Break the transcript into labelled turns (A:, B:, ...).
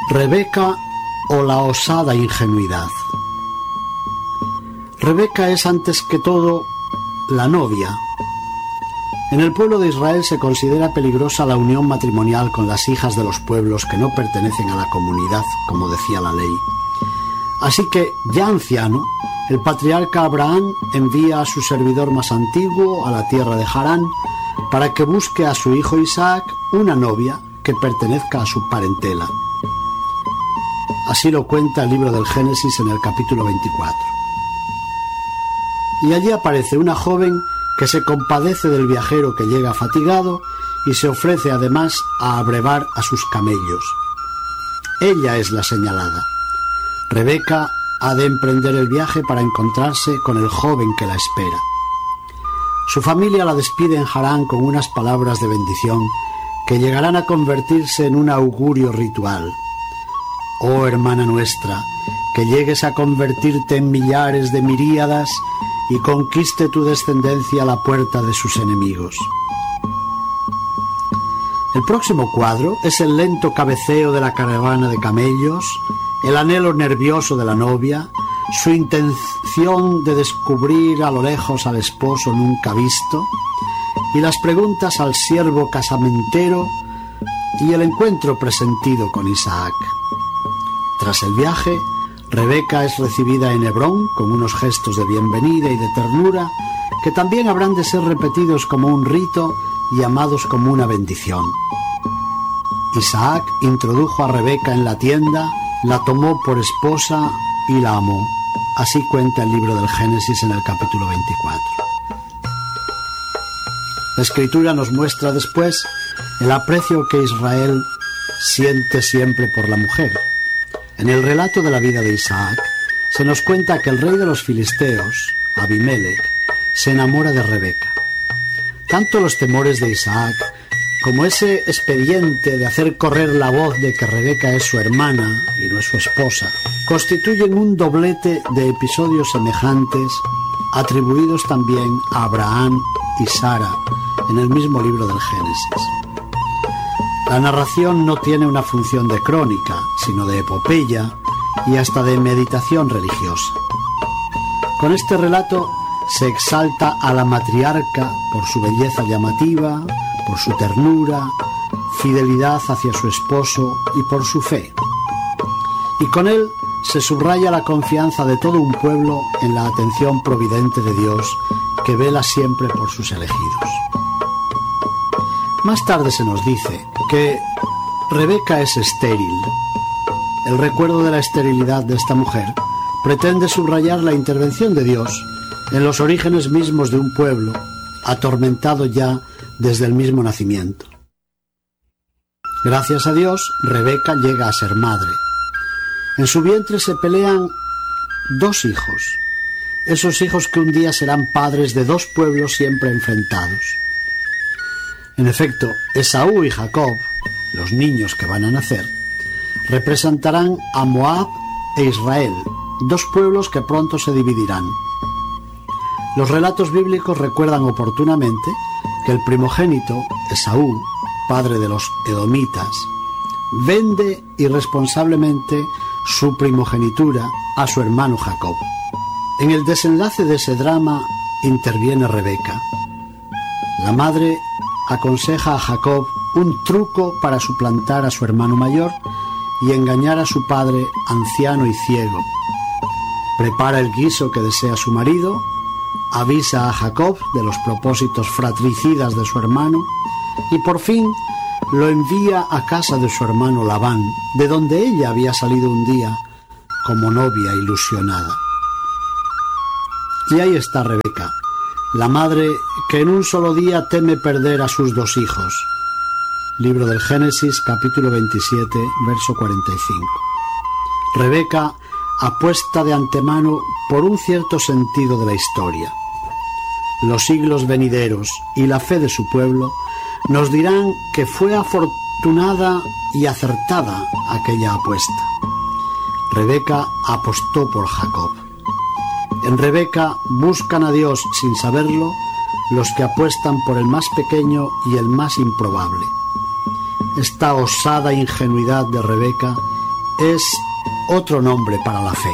A: Rebeca o la osada ingenuidad. Rebeca es antes que todo la novia. En el pueblo de Israel se considera peligrosa la unión matrimonial con las hijas de los pueblos que no pertenecen a la comunidad, como decía la ley. Así que, ya anciano, el patriarca Abraham envía a su servidor más antiguo a la tierra de Harán para que busque a su hijo Isaac una novia que pertenezca a su parentela. Así lo cuenta el libro del Génesis en el capítulo 24. Y allí aparece una joven que se compadece del viajero que llega fatigado y se ofrece además a abrevar a sus camellos. Ella es la señalada. Rebeca ha de emprender el viaje para encontrarse con el joven que la espera. Su familia la despide en Harán con unas palabras de bendición que llegarán a convertirse en un augurio ritual. Oh hermana nuestra, que llegues a convertirte en millares de miríadas y conquiste tu descendencia a la puerta de sus enemigos. El próximo cuadro es el lento cabeceo de la caravana de camellos, el anhelo nervioso de la novia, su intención de descubrir a lo lejos al esposo nunca visto, y las preguntas al siervo casamentero y el encuentro presentido con Isaac. Tras el viaje, Rebeca es recibida en Hebrón con unos gestos de bienvenida y de ternura que también habrán de ser repetidos como un rito y amados como una bendición. Isaac introdujo a Rebeca en la tienda, la tomó por esposa y la amó. Así cuenta el libro del Génesis en el capítulo 24. La Escritura nos muestra después el aprecio que Israel siente siempre por la mujer. En el relato de la vida de Isaac, se nos cuenta que el rey de los filisteos, Abimelech, se enamora de Rebeca. Tanto los temores de Isaac como ese expediente de hacer correr la voz de que Rebeca es su hermana y no es su esposa, constituyen un doblete de episodios semejantes atribuidos también a Abraham y Sara en el mismo libro del Génesis. La narración no tiene una función de crónica, sino de epopeya y hasta de meditación religiosa. Con este relato se exalta a la matriarca por su belleza llamativa, por su ternura, fidelidad hacia su esposo y por su fe. Y con él se subraya la confianza de todo un pueblo en la atención providente de Dios que vela siempre por sus elegidos. Más tarde se nos dice que Rebeca es estéril. El recuerdo de la esterilidad de esta mujer pretende subrayar la intervención de Dios en los orígenes mismos de un pueblo, atormentado ya desde el mismo nacimiento. Gracias a Dios, Rebeca llega a ser madre. En su vientre se pelean dos hijos, esos hijos que un día serán padres de dos pueblos siempre enfrentados. En efecto, Esaú y Jacob, los niños que van a nacer, representarán a Moab e Israel, dos pueblos que pronto se dividirán. Los relatos bíblicos recuerdan oportunamente que el primogénito, Esaú, padre de los edomitas, vende irresponsablemente su primogenitura a su hermano Jacob. En el desenlace de ese drama interviene Rebeca. La madre aconseja a Jacob un truco para suplantar a su hermano mayor y engañar a su padre anciano y ciego. Prepara el guiso que desea su marido, avisa a Jacob de los propósitos fratricidas de su hermano y por fin lo envía a casa de su hermano Labán, de donde ella había salido un día como novia ilusionada. Y ahí está Rebeca, la madre que en un solo día teme perder a sus dos hijos. Libro del Génesis, capítulo 27, verso 45. Rebeca apuesta de antemano por un cierto sentido de la historia. Los siglos venideros y la fe de su pueblo nos dirán que fue afortunada y acertada aquella apuesta. Rebeca apostó por Jacob. En Rebeca buscan a Dios sin saberlo los que apuestan por el más pequeño y el más improbable. Esta osada ingenuidad de Rebeca es otro nombre para la fe.